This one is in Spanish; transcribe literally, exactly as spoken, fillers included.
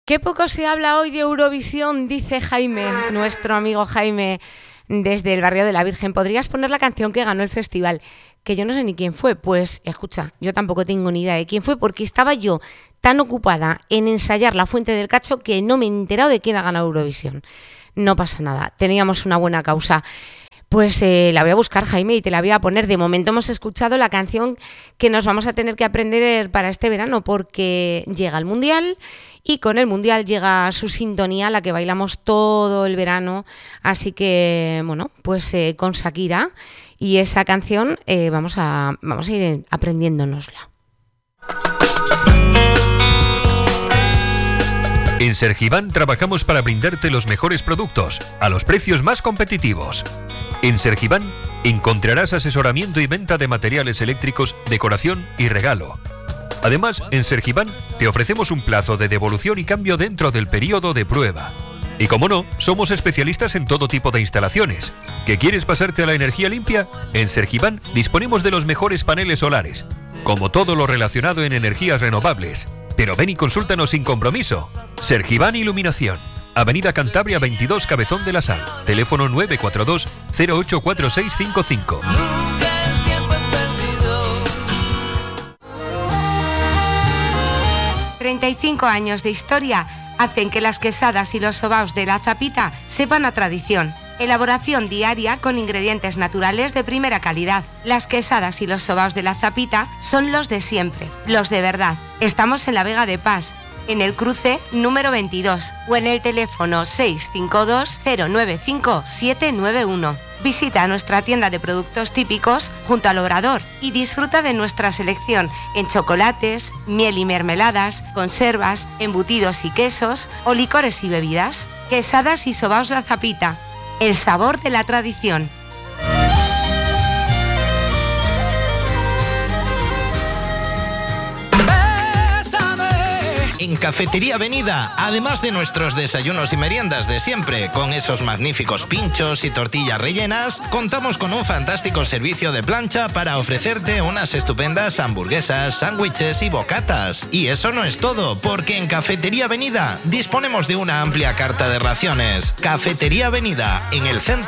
Qué poco se habla hoy de Eurovisión, dice Jaime, nuestro amigo Jaime, desde el barrio de la Virgen. ¿Podrías poner la canción que ganó el festival? Que yo no sé ni quién fue. Pues escucha, yo tampoco tengo ni idea de quién fue, porque estaba yo tan ocupada en ensayar La Fuente del Cacho que no me he enterado de quién ha ganado Eurovisión. No pasa nada, teníamos una buena causa. Pues eh, la voy a buscar, Jaime, y te la voy a poner. De momento hemos escuchado la canción que nos vamos a tener que aprender para este verano, porque llega el Mundial y con el Mundial llega su sintonía, la que bailamos todo el verano. Así que, bueno, pues eh, con Shakira y esa canción eh, vamos a, vamos a ir aprendiéndonosla. En Sergivan trabajamos para brindarte los mejores productos a los precios más competitivos. En Sergivan encontrarás asesoramiento y venta de materiales eléctricos, decoración y regalo. Además, en Sergivan te ofrecemos un plazo de devolución y cambio dentro del periodo de prueba. Y como no, somos especialistas en todo tipo de instalaciones. ¿Que quieres pasarte a la energía limpia? En Sergivan disponemos de los mejores paneles solares, como todo lo relacionado en energías renovables. Pero ven y consúltanos sin compromiso. Sergivan Iluminación, Avenida Cantabria veintidós, Cabezón de la Sal. Teléfono nueve cuatro dos cero ocho cuatro seis cinco cinco. treinta y cinco años de historia hacen que las quesadas y los sobaos de La Zapita sepan a tradición. Elaboración diaria con ingredientes naturales de primera calidad. Las quesadas y los sobaos de La Zapita son los de siempre, los de verdad. Estamos en la Vega de Pas, en el cruce número veintidós o en el teléfono seis cinco dos cero nueve cinco siete nueve uno. Visita nuestra tienda de productos típicos junto al Obrador y disfruta de nuestra selección en chocolates, miel y mermeladas, conservas, embutidos y quesos o licores y bebidas. Quesadas y sobaos La Zapita. El sabor de la tradición. En Cafetería Avenida, además de nuestros desayunos y meriendas de siempre, con esos magníficos pinchos y tortillas rellenas, contamos con un fantástico servicio de plancha para ofrecerte unas estupendas hamburguesas, sándwiches y bocatas. Y eso no es todo, porque en Cafetería Avenida disponemos de una amplia carta de raciones. Cafetería Avenida, en el centro